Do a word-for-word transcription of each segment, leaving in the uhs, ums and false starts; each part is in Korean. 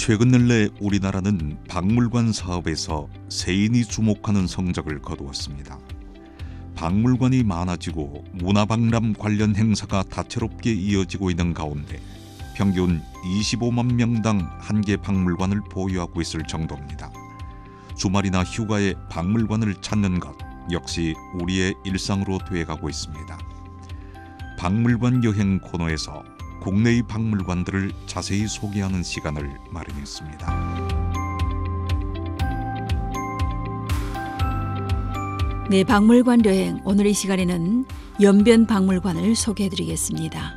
최근 근래 우리나라는 박물관 사업에서 세인이 주목하는 성적을 거두었습니다. 박물관이 많아지고 문화박람 관련 행사가 다채롭게 이어지고 있는 가운데 평균 이십오만 명당 한 개 박물관을 보유하고 있을 정도입니다. 주말이나 휴가에 박물관을 찾는 것 역시 우리의 일상으로 되어가고 있습니다. 박물관 여행 코너에서 국내의 박물관들을 자세히 소개하는 시간을 마련했습니다. 네, 박물관 여행 오늘 이 시간에는 연변박물관을 소개해드리겠습니다.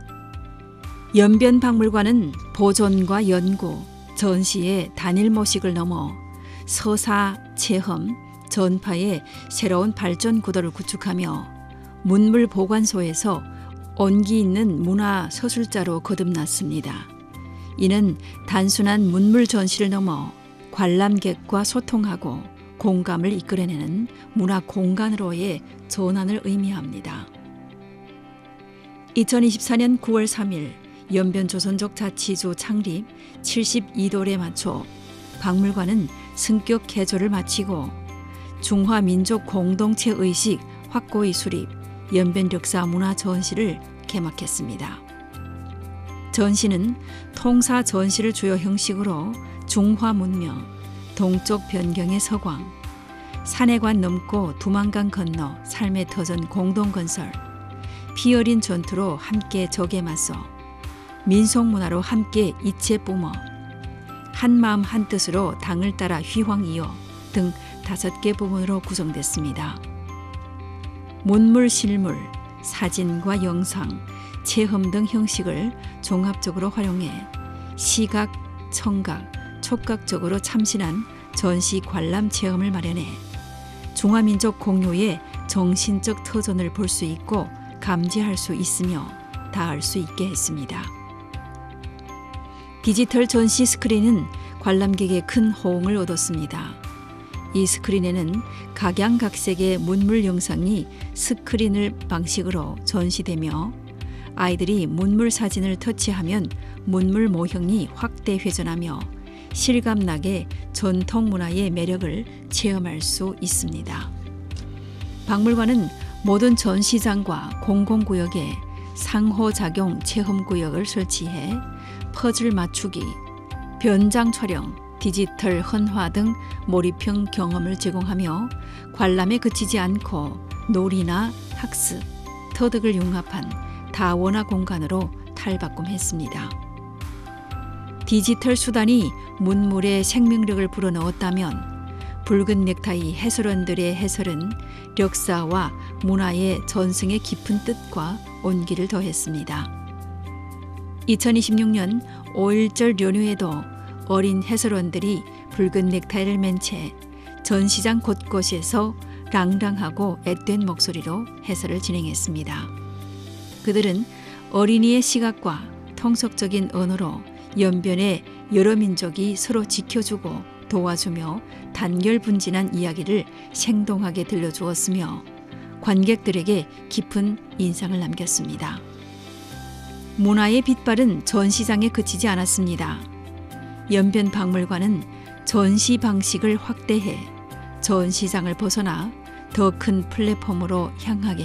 연변박물관은 보존과 연구, 전시의 단일 모식을 넘어 서사, 체험, 전파의 새로운 발전 구도를 구축하며 문물보관소에서 온기 있는 문화 서술자로 거듭났습니다. 이는 단순한 문물 전시를 넘어 관람객과 소통하고 공감을 이끌어내는 문화 공간으로의 전환을 의미합니다. 이천이십사 년 구월 삼일 연변조선족 자치주 창립 칠십이 돌에 맞춰 박물관은 승격 개조를 마치고 중화민족 공동체 의식 확고히 수립 연변역사 문화 전시를 개막했습니다. 전시는 통사 전시를 주요 형식으로 중화 문명, 동쪽 변경의 서광, 산해관 넘고 두만강 건너 삶의 터전 공동건설, 피 어린 전투로 함께 적에 맞서, 민속문화로 함께 이체 뿜어, 한마음 한뜻으로 당을 따라 휘황 이어 등 다섯 개 부분으로 구성됐습니다. 문물, 실물, 사진과 영상, 체험 등 형식을 종합적으로 활용해 시각, 청각, 촉각적으로 참신한 전시 관람 체험을 마련해 중화민족 공유의 정신적 터전을 볼 수 있고 감지할 수 있으며 닿을 수 있게 했습니다. 디지털 전시 스크린은 관람객의 큰 호응을 얻었습니다. 이 스크린에는 각양각색의 문물 영상이 스크린을 방식으로 전시되며 아이들이 문물 사진을 터치하면 문물 모형이 확대 회전하며 실감나게 전통 문화의 매력을 체험할 수 있습니다. 박물관은 모든 전시장과 공공구역에 상호작용 체험구역을 설치해 퍼즐 맞추기, 변장 촬영, 디지털 헌화 등 몰입형 경험을 제공하며 관람에 그치지 않고 놀이나 학습, 터득을 융합한 다원화 공간으로 탈바꿈했습니다. 디지털 수단이 문물에 생명력을 불어넣었다면 붉은 넥타이 해설원들의 해설은 역사와 문화의 전승의 깊은 뜻과 온기를 더했습니다. 이천이십육 년 오일절 연휴에도 어린 해설원들이 붉은 넥타이를 맨 채 전시장 곳곳에서 랑랑하고 앳된 목소리로 해설을 진행했습니다. 그들은 어린이의 시각과 통속적인 언어로 연변의 여러 민족이 서로 지켜주고 도와주며 단결분진한 이야기를 생동하게 들려주었으며 관객들에게 깊은 인상을 남겼습니다. 문화의 빛발은 전시장에 그치지 않았습니다. 연변박물관은 전시 방식을 확대해 전시장을 벗어나 더 큰 플랫폼으로 향하게